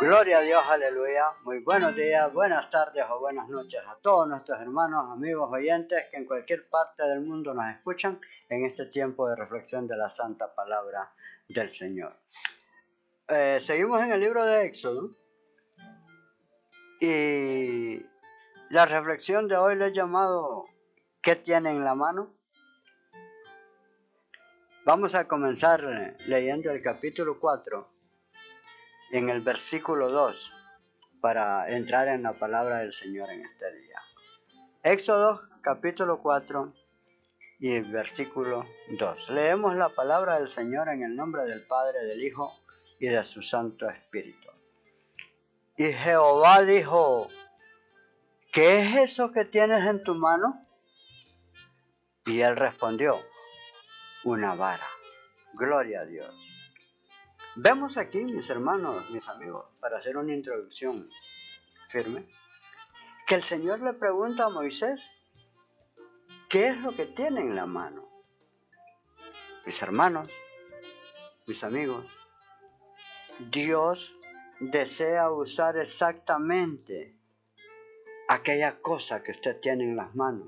Gloria a Dios, aleluya. Muy buenos días, buenas tardes o buenas noches a todos nuestros hermanos, amigos, oyentes que en cualquier parte del mundo nos escuchan en este tiempo de reflexión de la santa palabra del Señor. Seguimos en el libro de Éxodo y la reflexión de hoy le he llamado ¿qué tiene en la mano? Vamos a comenzar leyendo el capítulo 4 en el versículo 2 para entrar en la palabra del Señor en este día. Éxodo capítulo 4 y el versículo 2. Leemos la palabra del Señor en el nombre del Padre, del Hijo y de su Santo Espíritu. Y Jehová dijo, ¿qué es eso que tienes en tu mano? Y él respondió, una vara. Gloria a Dios. Vemos aquí, mis hermanos, mis amigos, para hacer una introducción firme, que el Señor le pregunta a Moisés, ¿qué es lo que tiene en la mano? Mis hermanos, mis amigos, Dios desea usar exactamente aquella cosa que usted tiene en las manos.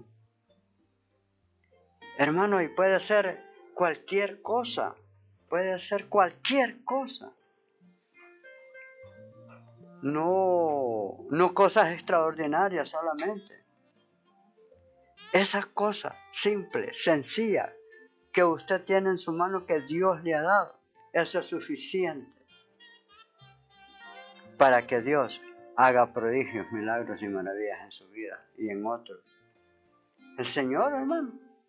Hermano, y puede ser cualquier cosa, puede ser cualquier cosa. No cosas extraordinarias solamente. Esa cosa simple, sencilla, que usted tiene en su mano que Dios le ha dado, eso es suficiente para que Dios haga prodigios, milagros y maravillas en su vida y en otros. El Señor, hermano.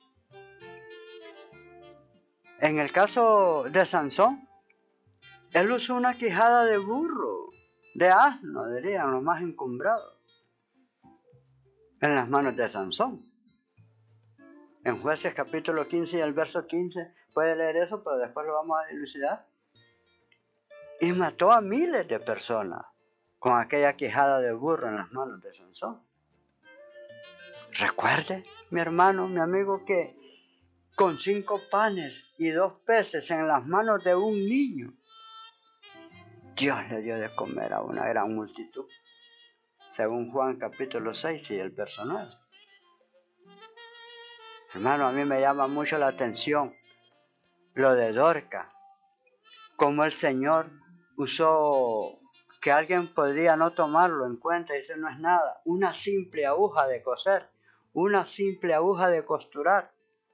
En el caso de Sansón, él usó una quijada de burro, de asno, dirían los más encumbrados, en las manos de Sansón. En Jueces capítulo 15 y el verso 15, puede leer eso, pero después lo vamos a dilucidar. Y mató a miles de personas con aquella quijada de burro en las manos de Sansón. Recuerde, mi hermano, mi amigo, que con 5 panes y 2 peces en las manos de un niño, Dios le dio de comer a una gran multitud, según Juan capítulo 6 y el verso 9. Hermano, a mí me llama mucho la atención lo de Dorcas, como el Señor usó que alguien podría no tomarlo en cuenta y decir no es nada, una simple aguja de coser, una simple aguja de costurar,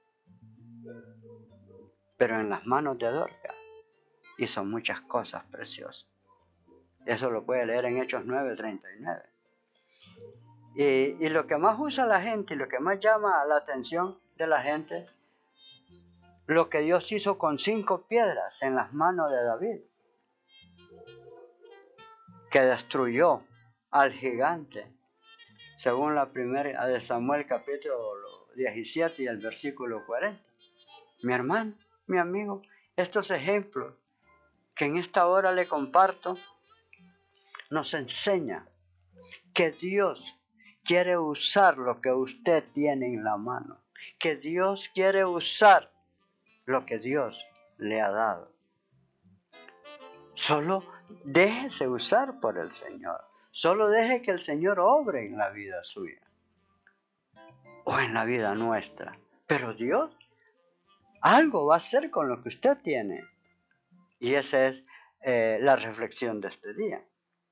pero en las manos de Dorcas hizo muchas cosas preciosas. Eso lo puede leer en Hechos 9:39. Y lo que más usa la gente y lo que más llama la atención de la gente, lo que Dios hizo con 5 piedras en las manos de David, que destruyó al gigante, según la primera de Samuel capítulo 17 y el versículo 40. Mi hermano, mi amigo, estos ejemplos que en esta hora le comparto, nos enseña que Dios quiere usar lo que usted tiene en la mano, que Dios quiere usar lo que Dios le ha dado. Solo déjese usar por el Señor, solo deje que el Señor obre en la vida suya o en la vida nuestra, pero Dios algo va a hacer con lo que usted tiene, y esa es la reflexión de este día.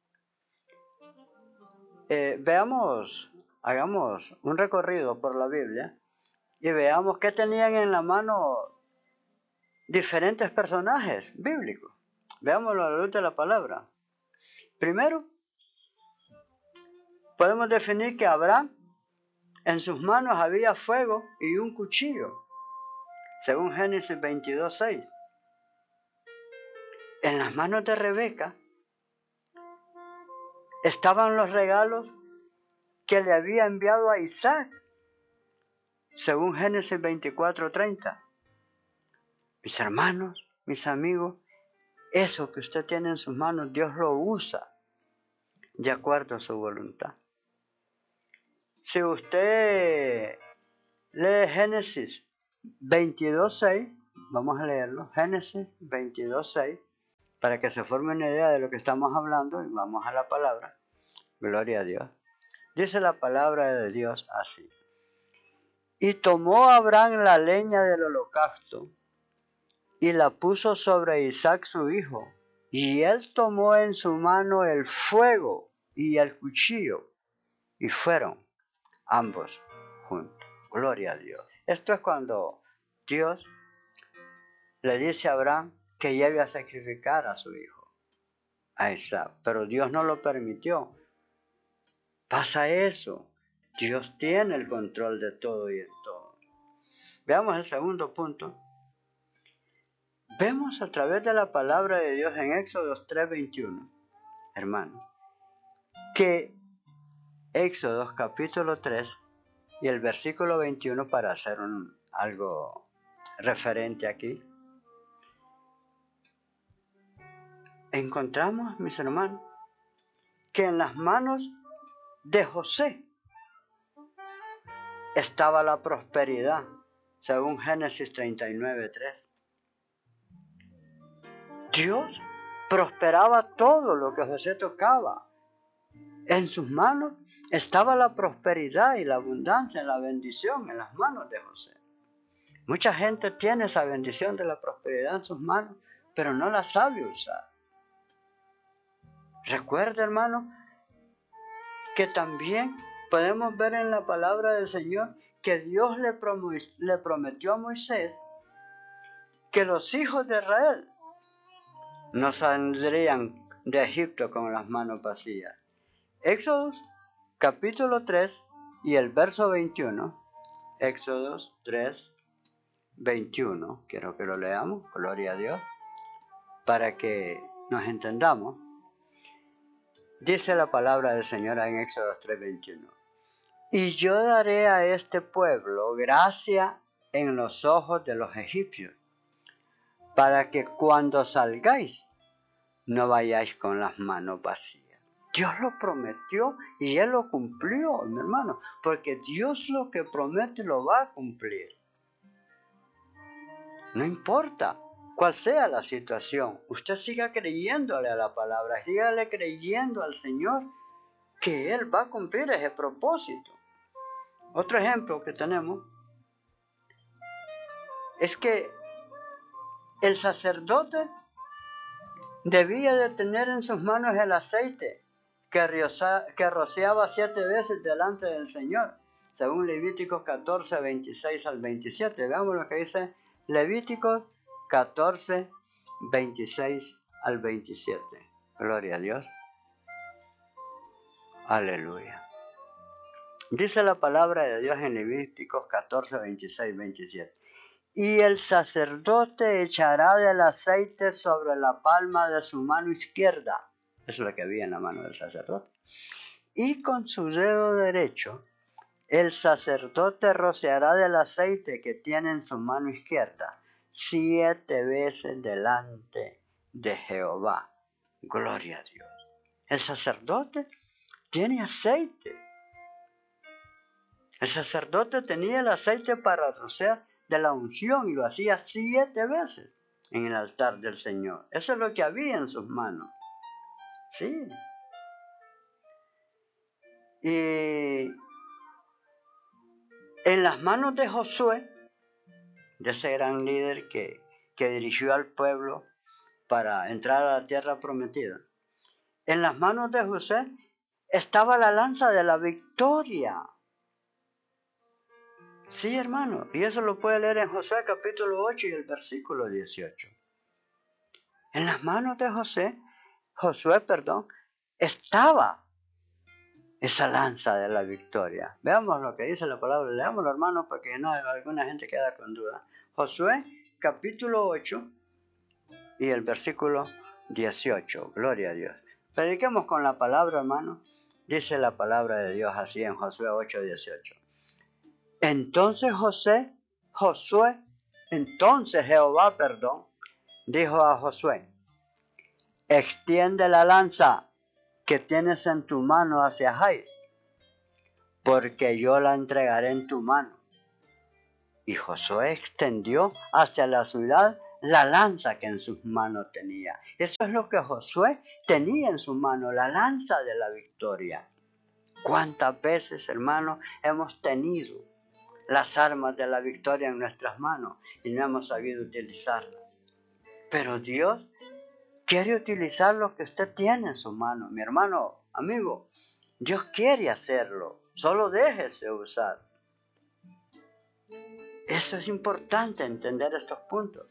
Hagamos un recorrido por la Biblia y veamos qué tenían en la mano diferentes personajes bíblicos. Veámoslo a la luz de la palabra. Primero, podemos definir que Abraham, en sus manos había fuego y un cuchillo, según Génesis 22:6. En las manos de Rebeca estaban los regalos que le había enviado a Isaac, según Génesis 24:30. Mis hermanos, mis amigos, eso que usted tiene en sus manos, Dios lo usa de acuerdo a su voluntad. Si usted lee Génesis 22:6, vamos a leerlo, Génesis 22:6, para que se forme una idea de lo que estamos hablando, y vamos a la palabra. Gloria a Dios. Dice la palabra de Dios así. Y tomó Abraham la leña del holocausto y la puso sobre Isaac su hijo. Y él tomó en su mano el fuego y el cuchillo. Y fueron ambos juntos. Gloria a Dios. Esto es cuando Dios le dice a Abraham que lleve a sacrificar a su hijo, a Isaac. Pero Dios no lo permitió. Pasa eso. Dios tiene el control de todo y en todo. Veamos el segundo punto. Vemos a través de la palabra de Dios en Éxodo 3:21, hermano, que Éxodo capítulo 3 y el versículo 21, para hacer algo referente aquí, encontramos, mis hermanos, que en las manos de José estaba la prosperidad, según Génesis 39:3. Dios prosperaba todo lo que José tocaba. En sus manos estaba la prosperidad y la abundancia, la bendición en las manos de José. Mucha gente tiene esa bendición de la prosperidad en sus manos, pero no la sabe usar. Recuerda, hermano, que también podemos ver en la palabra del Señor que Dios le prometió a Moisés que los hijos de Israel no saldrían de Egipto con las manos vacías. Éxodo capítulo 3 y el verso 21. Éxodo 3:21. Quiero que lo leamos, gloria a Dios, para que nos entendamos. Dice la palabra del Señor en Éxodo 3:21. Y yo daré a este pueblo gracia en los ojos de los egipcios, para que cuando salgáis no vayáis con las manos vacías. Dios lo prometió y Él lo cumplió, mi hermano, porque Dios lo que promete lo va a cumplir. No importa cuál sea la situación, usted siga creyéndole a la palabra, sígale creyendo al Señor que Él va a cumplir ese propósito. Otro ejemplo que tenemos es que el sacerdote debía de tener en sus manos el aceite que rociaba 7 veces delante del Señor, según Levíticos 14, 26 al 27. Veamos lo que dice Levíticos 14, 26 al 27. Gloria a Dios. Aleluya. Dice la palabra de Dios en Levíticos 14, 26, 27. Y el sacerdote echará del aceite sobre la palma de su mano izquierda. Eso es lo que había en la mano del sacerdote. Y con su dedo derecho, el sacerdote rociará del aceite que tiene en su mano izquierda 7 veces delante de Jehová. Gloria a Dios. El sacerdote tiene aceite. El sacerdote tenía el aceite para rociar de la unción y lo hacía 7 veces en el altar del Señor. Eso es lo que había en sus manos. Sí. Y en las manos de Josué, de ese gran líder que dirigió al pueblo para entrar a la tierra prometida, en las manos de Josué estaba la lanza de la victoria. Sí, hermano, y eso lo puede leer en Josué capítulo 8 y el versículo 18. En las manos de Josué, estaba esa lanza de la victoria. Veamos lo que dice la palabra, leámoslo, hermano, porque no, alguna gente queda con duda. Josué capítulo 8 y el versículo 18. Gloria a Dios. Prediquemos con la palabra, hermano. Dice la palabra de Dios así en Josué 8, 18. Entonces Jehová, dijo a Josué: extiende la lanza que tienes en tu mano hacia Jai, porque yo la entregaré en tu mano. Y Josué extendió hacia la ciudad la lanza que en sus manos tenía. Eso es lo que Josué tenía en su mano, la lanza de la victoria. ¿Cuántas veces, hermanos, hemos tenido las armas de la victoria en nuestras manos y no hemos sabido utilizarlas? Pero Dios quiere utilizar lo que usted tiene en su mano. Mi hermano, amigo, Dios quiere hacerlo. Solo déjese usar. Eso es importante, entender estos puntos.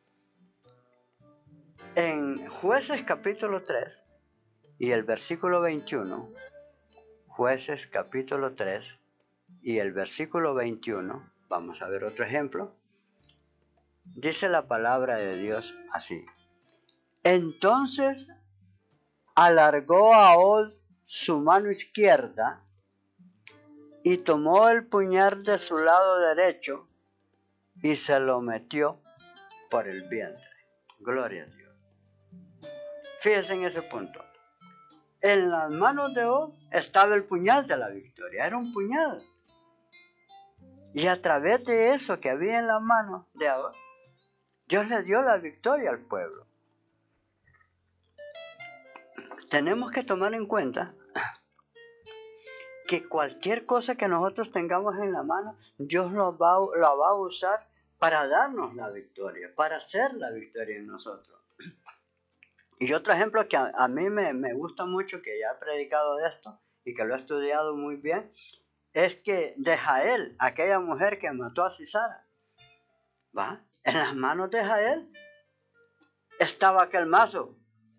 En Jueces capítulo 3 y el versículo 21, Jueces capítulo 3 y el versículo 21, vamos a ver otro ejemplo. Dice la palabra de Dios así: entonces alargó Ahod su mano izquierda y tomó el puñal de su lado derecho y se lo metió por el vientre. Gloria a Dios. Fíjense en ese punto. En las manos de Ahod estaba el puñal de la victoria. Era un puñal. Y a través de eso que había en las manos de Ahod, Dios le dio la victoria al pueblo. Tenemos que tomar en cuenta que cualquier cosa que nosotros tengamos en la mano, Dios la va a usar para darnos la victoria, para hacer la victoria en nosotros. Y otro ejemplo que a mí me gusta mucho, que ya he predicado de esto y que lo he estudiado muy bien, es que de Jael, aquella mujer que mató a Sisara, ¿va? En las manos de Jael estaba aquel mazo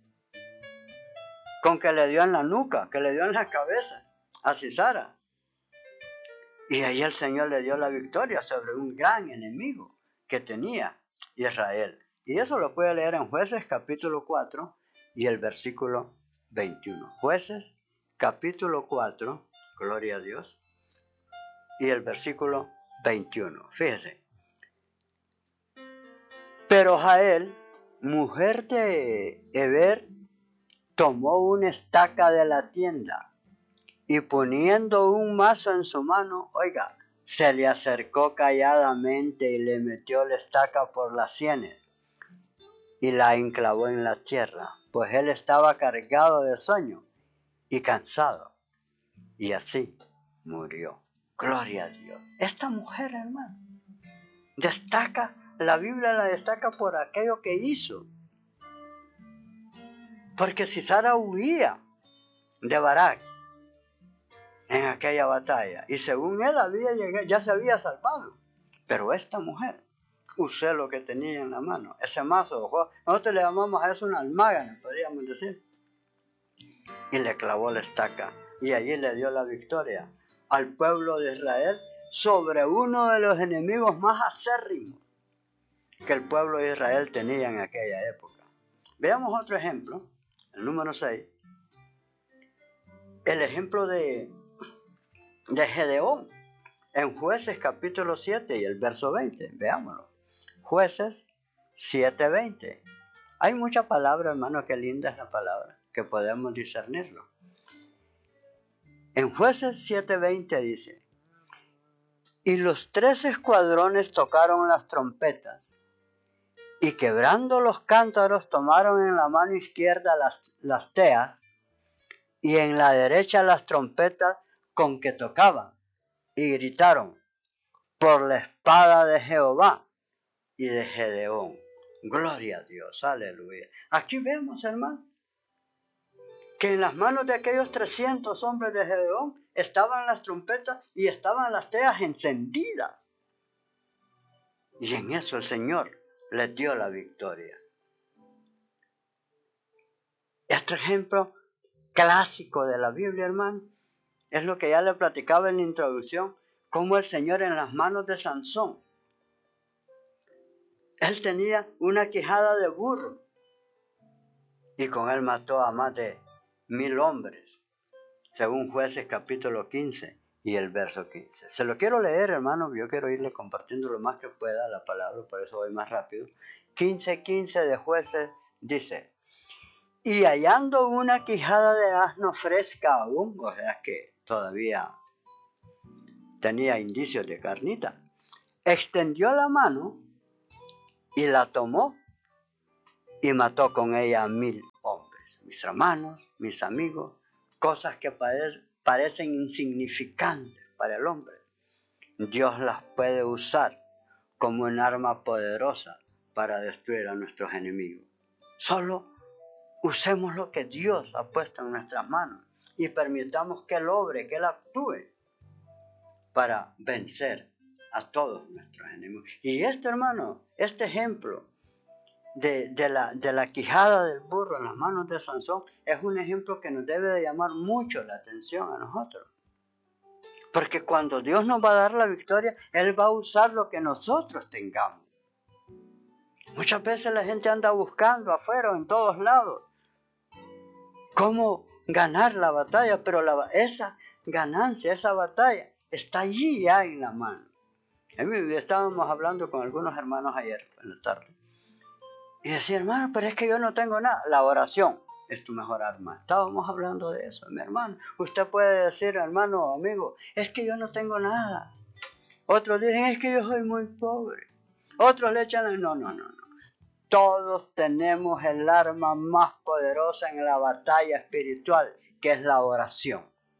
con que le dio en la nuca, que le dio en la cabeza a Sisara. Y ahí el Señor le dio la victoria sobre un gran enemigo que tenía Israel. Y eso lo puede leer en Jueces capítulo 4 y el versículo 21. Jueces capítulo 4, gloria a Dios, y el versículo 21. Fíjese. Pero Jael, mujer de Heber, tomó una estaca de la tienda y poniendo un mazo en su mano, oiga, se le acercó calladamente y le metió la estaca por las sienes y la enclavó en la tierra, pues él estaba cargado de sueño y cansado, y así murió. Gloria a Dios. Esta mujer, hermano, la Biblia la destaca por aquello que hizo. Porque Sisara huía de Barak en aquella batalla, y según él ya se había salvado. Pero esta mujer usó lo que tenía en la mano, ese mazo, nosotros le llamamos a eso una almágana, podríamos decir, y le clavó la estaca, y allí le dio la victoria al pueblo de Israel sobre uno de los enemigos más acérrimos que el pueblo de Israel tenía en aquella época. Veamos otro ejemplo, el número 6, el ejemplo de Gedeón, en Jueces capítulo 7 y el verso 20, veámoslo. Jueces 7:20. Hay mucha palabra, hermano, qué linda es la palabra, que podemos discernirlo. En Jueces 7:20 dice: y los 3 escuadrones tocaron las trompetas, y quebrando los cántaros tomaron en la mano izquierda las teas, y en la derecha las trompetas con que tocaban, y gritaron: por la espada de Jehová y de Gedeón. Gloria a Dios, aleluya. Aquí vemos, hermano, que en las manos de aquellos 300 hombres de Gedeón estaban las trompetas y estaban las teas encendidas. Y en eso el Señor les dio la victoria. Este ejemplo clásico de la Biblia, hermano, es lo que ya le platicaba en la introducción, cómo el Señor en las manos de Sansón, él tenía una quijada de burro y con él mató a más de 1000 hombres, según Jueces capítulo 15 y el verso 15. Se lo quiero leer, hermano, yo quiero irle compartiendo lo más que pueda la palabra, por eso voy más rápido. 15:15 de Jueces dice: y hallando una quijada de asno fresca aún, o sea que todavía tenía indicios de carnita, extendió la mano y la tomó y mató con ella a 1000 hombres. Mis hermanos, mis amigos, cosas que parecen insignificantes para el hombre, Dios las puede usar como un arma poderosa para destruir a nuestros enemigos. Solo usemos lo que Dios ha puesto en nuestras manos y permitamos que Él obre, que Él actúe para vencer a todos nuestros enemigos. Y hermano, este ejemplo de la quijada del burro en las manos de Sansón es un ejemplo que nos debe de llamar mucho la atención a nosotros. Porque cuando Dios nos va a dar la victoria, Él va a usar lo que nosotros tengamos. Muchas veces la gente anda buscando afuera, en todos lados, cómo ganar la batalla, pero esa ganancia, esa batalla, está allí ya en la mano. Estábamos hablando con algunos hermanos ayer en la tarde. Y decía, hermano, pero es que yo no tengo nada. La oración es tu mejor arma. Estábamos hablando de eso, mi hermano. Usted puede decir, hermano o amigo, es que yo no tengo nada. Otros dicen, es que yo soy muy pobre. Otros le echan, no. Todos tenemos el arma más poderosa en la batalla espiritual, que es la oración.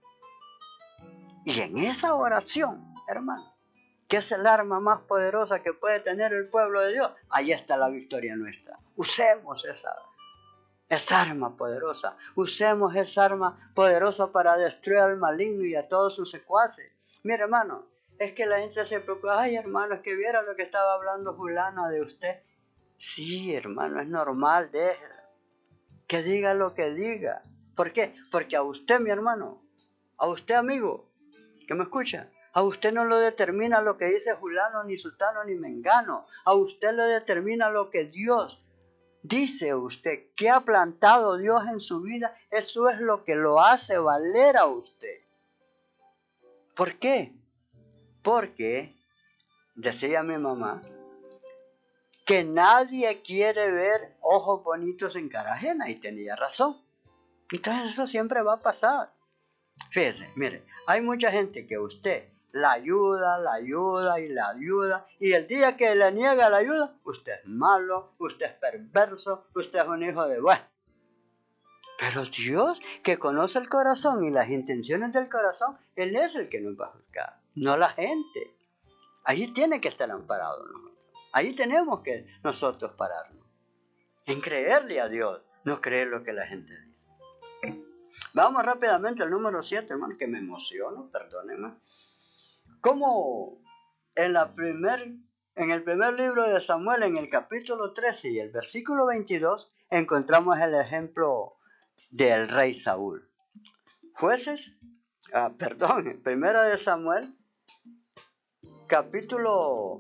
Y en esa oración, hermano, que es el arma más poderosa que puede tener el pueblo de Dios, ahí está la victoria nuestra. Usemos esa arma poderosa. Usemos esa arma poderosa para destruir al maligno y a todos sus secuaces. Mira, hermano, es que la gente se preocupa. Ay, hermano, es que viera lo que estaba hablando fulana de usted. Sí, hermano, es normal, déjela. Que diga lo que diga. ¿Por qué? Porque a usted, mi hermano, a usted, amigo, que me escucha, a usted no lo determina lo que dice fulano, ni sultano, ni mengano. A usted le determina lo que Dios dice usted. ¿Qué ha plantado Dios en su vida? Eso es lo que lo hace valer a usted. ¿Por qué? Porque, decía mi mamá, que nadie quiere ver ojos bonitos en cara ajena, y tenía razón. Entonces eso siempre va a pasar. Fíjese, mire, hay mucha gente que usted la ayuda, y el día que le niega la ayuda, usted es malo, usted es perverso, usted es un hijo de bueno. Pero Dios, que conoce el corazón y las intenciones del corazón, Él es el que nos va a juzgar, no la gente. Ahí tiene que estar amparado nosotros. Ahí tenemos que nosotros pararnos. En creerle a Dios, no creer lo que la gente dice. Vamos rápidamente al número 7, hermano, que me emociono, perdónenme. Como en el primer libro de Samuel, en el capítulo 13 y el versículo 22, encontramos el ejemplo del rey Saúl. Primera de Samuel, capítulo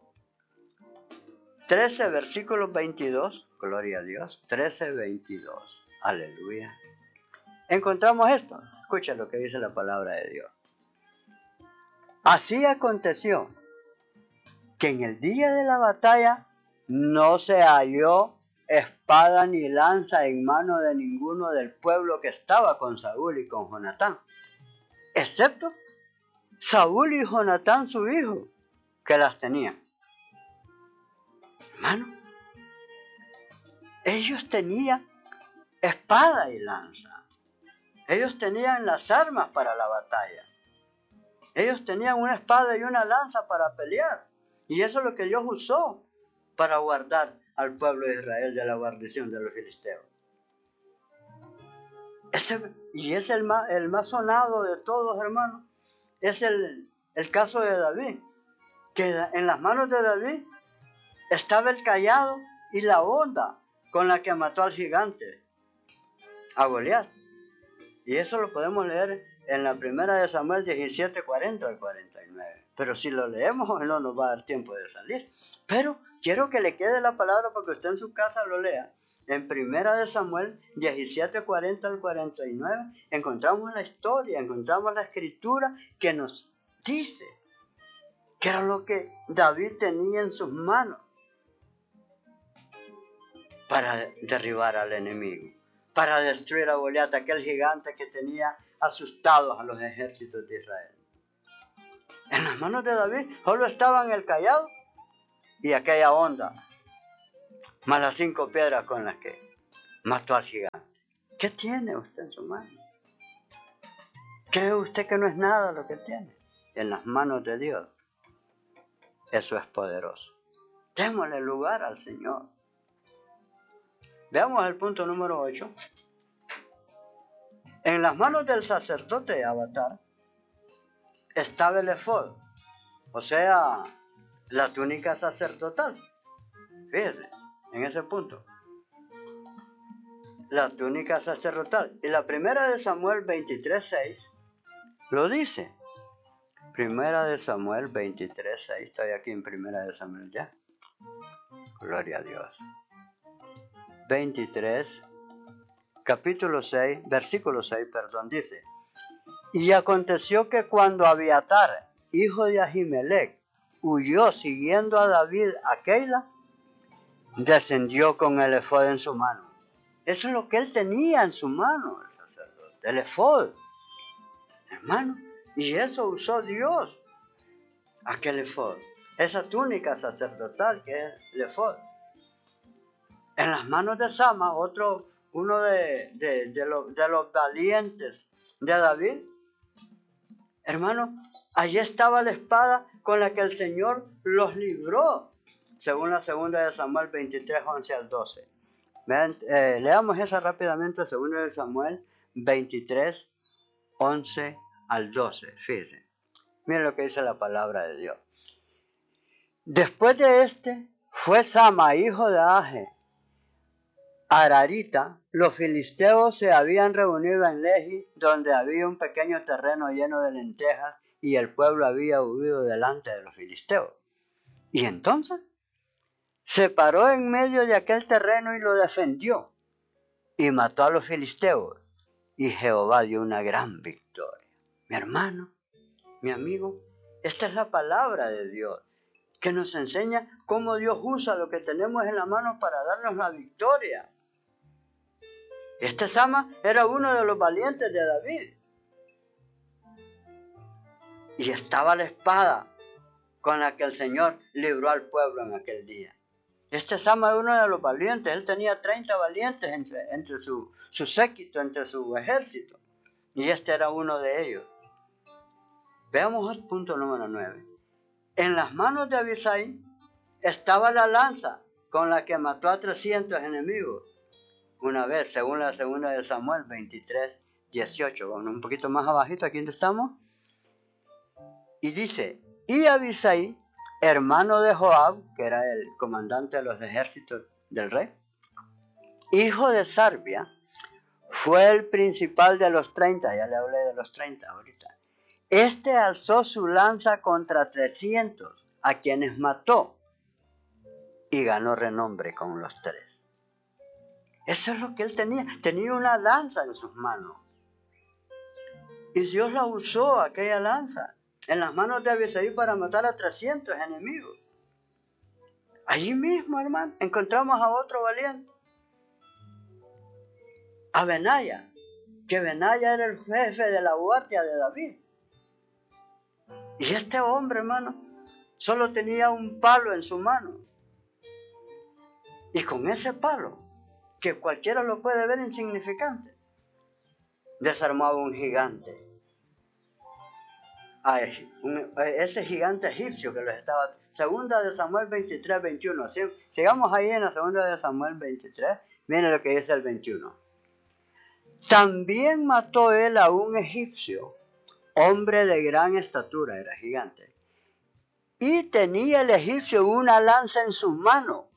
13, versículo 22, gloria a Dios, 13, 22, aleluya. Encontramos esto, escucha lo que dice la palabra de Dios. Así aconteció que en el día de la batalla no se halló espada ni lanza en mano de ninguno del pueblo que estaba con Saúl y con Jonatán, excepto Saúl y Jonatán su hijo, que las tenían. Hermano, ellos tenían espada y lanza. Ellos tenían las armas para la batalla. Ellos tenían una espada y una lanza para pelear. Y eso es lo que Dios usó para guardar al pueblo de Israel de la guarnición de los filisteos. Y es el más sonado de todos, hermanos. Es el caso de David. Que en las manos de David estaba el cayado y la honda con la que mató al gigante, a Goliat. Y eso lo podemos leer en la primera de Samuel 17, 40 al 49. Pero si lo leemos, no nos va a dar tiempo de salir. Pero quiero que le quede la palabra para que usted en su casa lo lea. En primera de Samuel 17, 40 al 49, encontramos la historia, encontramos la escritura que nos dice que era lo que David tenía en sus manos para derribar al enemigo, para destruir a Goliat, aquel gigante que tenía asustados a los ejércitos de Israel. En las manos de David solo estaban el cayado y aquella honda más las 5 piedras con las que mató al gigante. ¿Qué tiene usted en su mano? ¿Cree usted que no es nada lo que tiene? En las manos de Dios, eso es poderoso. Démosle lugar al Señor. Veamos el punto número 8. En las manos del sacerdote Abiatar estaba el efod, o sea, la túnica sacerdotal. Fíjese, en ese punto. La túnica sacerdotal. Y la primera de Samuel 23:6 lo dice. Primera de Samuel 23:6. Estoy aquí en Primera de Samuel ya. Gloria a Dios. 23, capítulo 6, versículo 6, dice. Y aconteció que cuando Abiatar, hijo de Ahimelech, huyó siguiendo a David a Keila, descendió con el efod en su mano. Eso es lo que él tenía en su mano, el sacerdote, el efod, hermano. Y eso usó Dios, aquel efod, esa túnica sacerdotal que es el efod. En las manos de Sama, uno de los valientes de David, hermano, allí estaba la espada con la que el Señor los libró, según la segunda de Samuel 23:11 al 12. Leamos esa rápidamente, segunda de Samuel 23:11 al 12. Fíjense, miren lo que dice la palabra de Dios. Después de este, fue Sama, hijo de Age, Ararita. Los filisteos se habían reunido en Lehi, donde había un pequeño terreno lleno de lentejas, y el pueblo había huido delante de los filisteos. Y entonces se paró en medio de aquel terreno y lo defendió, y mató a los filisteos, y Jehová dio una gran victoria. Mi hermano, mi amigo, esta es la palabra de Dios, que nos enseña cómo Dios usa lo que tenemos en la mano para darnos la victoria. Este Sama era uno de los valientes de David. Y estaba la espada con la que el Señor libró al pueblo en aquel día. Este Sama era uno de los valientes. Él tenía 30 valientes entre su séquito, entre su ejército. Y este era uno de ellos. Veamos el punto número 9. En las manos de Abisai estaba la lanza con la que mató a 300 enemigos. Una vez, según la segunda de Samuel 23:18. Bueno, un poquito más abajito, aquí donde estamos. Y dice, y Abisai, hermano de Joab, que era el comandante de los ejércitos del rey, hijo de Sarbia, fue el principal de los 30, ya le hablé de los 30 ahorita. Este alzó su lanza contra 300, a quienes mató, y ganó renombre con los 3. Eso es lo que él tenía una lanza en sus manos. Y Dios la usó, aquella lanza, en las manos de Abisai para matar a 300 enemigos. Allí mismo, hermano, encontramos a otro valiente, a Benaya, que Benaya era el jefe de la guardia de David. Y este hombre, hermano, solo tenía un palo en su mano. Y con ese palo, que cualquiera lo puede ver insignificante, desarmaba un gigante. Ese gigante egipcio que los estaba... Segunda de Samuel 23:21. Sigamos ahí en la segunda de Samuel 23. Miren lo que dice el 21. También mató él a un egipcio, hombre de gran estatura, era gigante. Y tenía el egipcio una lanza en su mano.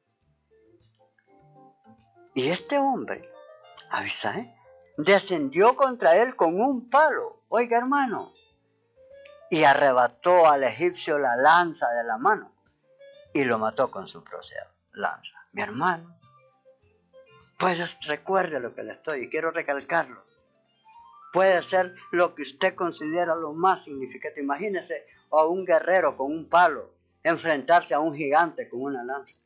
Y este hombre, Abisai, descendió contra él con un palo. Oiga, hermano. Y arrebató al egipcio la lanza de la mano y lo mató con su propia lanza. Mi hermano, pues recuerde lo que le estoy y quiero recalcarlo. Puede ser lo que usted considera lo más significativo. Imagínese a un guerrero con un palo enfrentarse a un gigante con una lanza.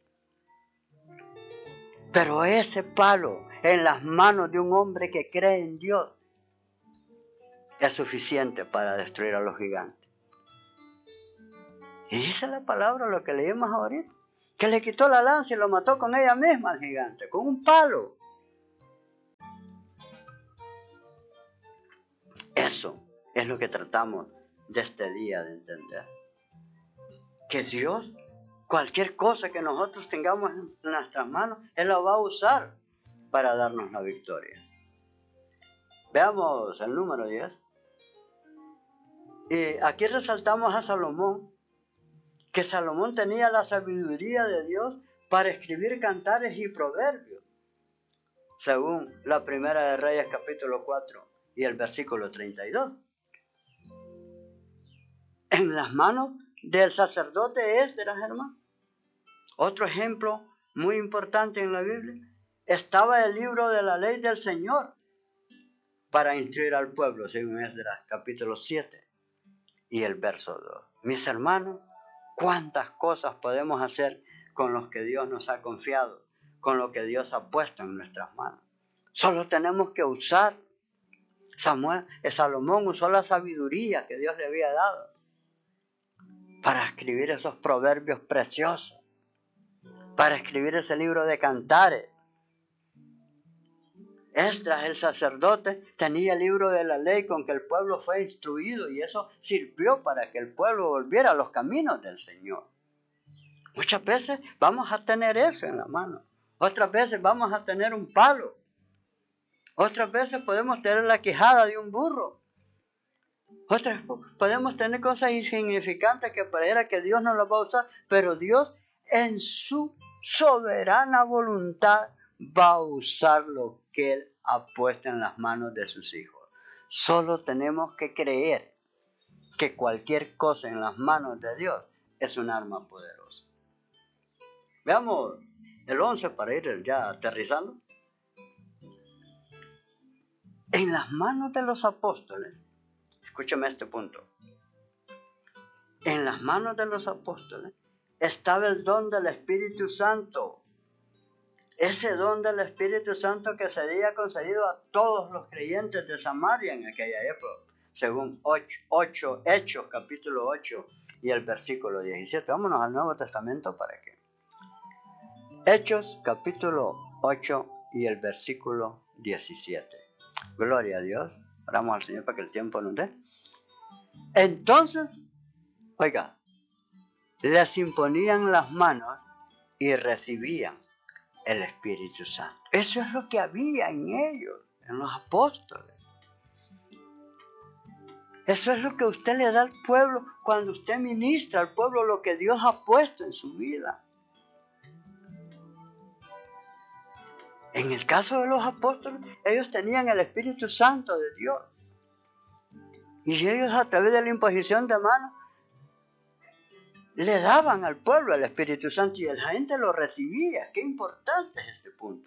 Pero ese palo en las manos de un hombre que cree en Dios es suficiente para destruir a los gigantes. Y dice la palabra lo que leímos ahorita, que le quitó la lanza y lo mató con ella misma al gigante, con un palo. Eso es lo que tratamos de este día de entender. Que Dios, cualquier cosa que nosotros tengamos en nuestras manos, Él la va a usar para darnos la victoria. Veamos el número 10. Y aquí resaltamos a Salomón, que Salomón tenía la sabiduría de Dios para escribir cantares y proverbios, según la Primera de Reyes capítulo 4 y el versículo 32. En las manos del sacerdote Esdras, hermano. Otro ejemplo muy importante en la Biblia, estaba el libro de la ley del Señor para instruir al pueblo, según Esdras capítulo 7 y el verso 2. Mis hermanos, cuántas cosas podemos hacer con lo que Dios nos ha confiado, con lo que Dios ha puesto en nuestras manos. Solo tenemos que usar. Salomón usó la sabiduría que Dios le había dado para escribir esos proverbios preciosos, para escribir ese libro de cantares. Esdras, el sacerdote, tenía el libro de la ley con que el pueblo fue instruido, y eso sirvió para que el pueblo volviera a los caminos del Señor. Muchas veces vamos a tener eso en la mano. Otras veces vamos a tener un palo. Otras veces podemos tener la quijada de un burro. Otras podemos tener cosas insignificantes que pareciera que Dios no las va a usar, pero Dios en su soberana voluntad va a usar lo que Él ha puesto en las manos de sus hijos. Solo tenemos que creer que cualquier cosa en las manos de Dios es un arma poderosa. Veamos el 11 para ir ya aterrizando. En las manos de los apóstoles, escúchame este punto, en las manos de los apóstoles estaba el don del Espíritu Santo. Ese don del Espíritu Santo que se había concedido a todos los creyentes de Samaria en aquella época, según Hechos capítulo 8 y el versículo 17. Vámonos al Nuevo Testamento para que. Hechos capítulo 8 y el versículo 17. Gloria a Dios. Oramos al Señor para que el tiempo nos dé. Entonces, oiga, les imponían las manos y recibían el Espíritu Santo. Eso es lo que había en ellos, en los apóstoles. Eso es lo que usted le da al pueblo cuando usted ministra al pueblo lo que Dios ha puesto en su vida. En el caso de los apóstoles, ellos tenían el Espíritu Santo de Dios. Y ellos, a través de la imposición de manos, le daban al pueblo el Espíritu Santo y la gente lo recibía. Qué importante es este punto.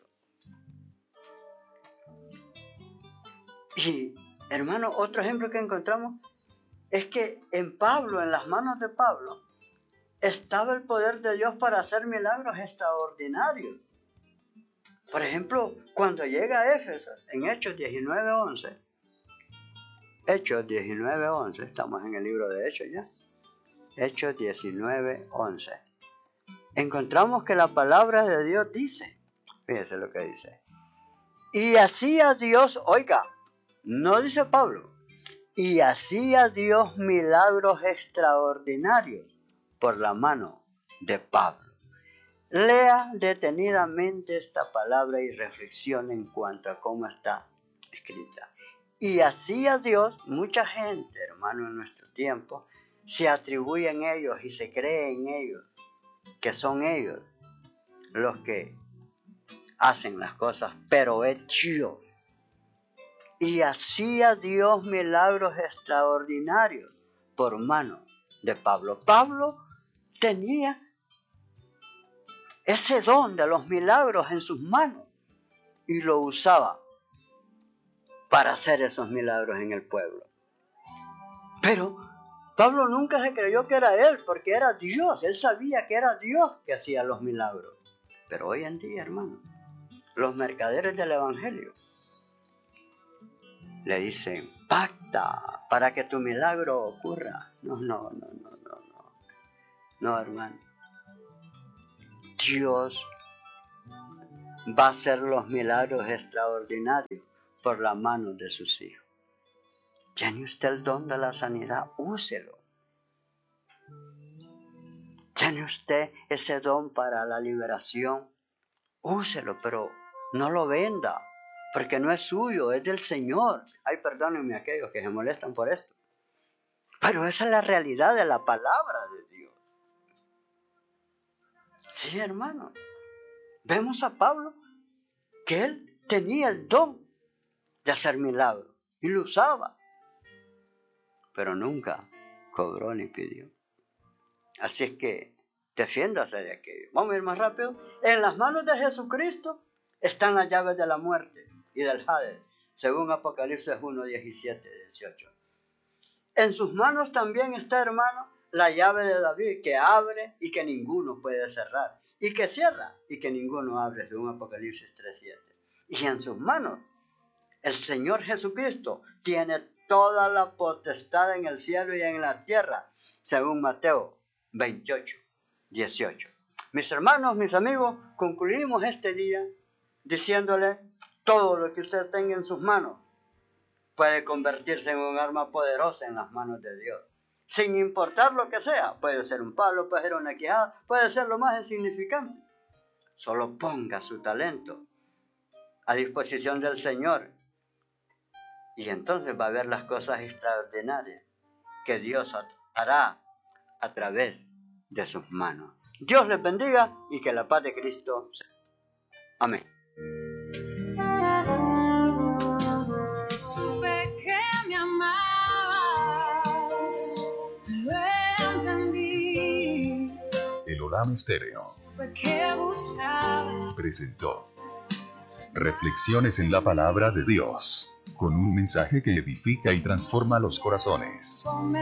Y, hermano, otro ejemplo que encontramos es que en Pablo, en las manos de Pablo, estaba el poder de Dios para hacer milagros extraordinarios. Por ejemplo, cuando llega a Éfeso, en Hechos 19:11, Hechos 19:11, estamos en el libro de Hechos ya, Hechos 19:11, encontramos que la palabra de Dios dice, fíjense lo que dice, y hacía Dios, oiga, no dice Pablo, y hacía Dios milagros extraordinarios por la mano de Pablo. Lea detenidamente esta palabra y reflexione en cuanto a cómo está escrita. Y así a Dios, mucha gente, hermano, en nuestro tiempo, se atribuye en ellos y se cree en ellos, que son ellos los que hacen las cosas, pero es Dios. Y hacía Dios milagros extraordinarios por mano de Pablo. Pablo tenía ese don de los milagros en sus manos y lo usaba para hacer esos milagros en el pueblo. Pero Pablo nunca se creyó que era él, porque era Dios. Él sabía que era Dios que hacía los milagros. Pero hoy en día, hermano, los mercaderes del evangelio le dicen, pacta para que tu milagro ocurra. No, hermano. Dios va a hacer los milagros extraordinarios por la mano de sus hijos. ¿Tiene usted el don de la sanidad? Úselo. ¿Tiene usted ese don para la liberación? Úselo, pero no lo venda, porque no es suyo, es del Señor. Ay, perdónenme a aquellos que se molestan por esto. Pero esa es la realidad de la palabra de Dios. Sí, hermano. Vemos a Pablo que él tenía el don de hacer milagros y lo usaba, pero nunca cobró ni pidió. Así es que defiéndase de aquello. Vamos a ir más rápido. En las manos de Jesucristo están las llaves de la muerte y del Hades, según Apocalipsis 1, 17, 18. En sus manos también está, hermano, la llave de David, que abre y que ninguno puede cerrar, y que cierra y que ninguno abre, según Apocalipsis 3, 7. Y en sus manos el Señor Jesucristo tiene toda la potestad en el cielo y en la tierra, según Mateo 28, 18. Mis hermanos, mis amigos, concluimos este día diciéndole: todo lo que usted tenga en sus manos puede convertirse en un arma poderosa en las manos de Dios. Sin importar lo que sea, puede ser un palo, puede ser una quijada, puede ser lo más insignificante. Solo ponga su talento a disposición del Señor y entonces va a ver las cosas extraordinarias que Dios hará a través de sus manos. Dios les bendiga y que la paz de Cristo sea. Amén. Supe que me amabas, lo entendí. El Olam Estéreo Supe que buscabas. presentó Reflexiones en la Palabra de Dios, con un mensaje que edifica y transforma los corazones.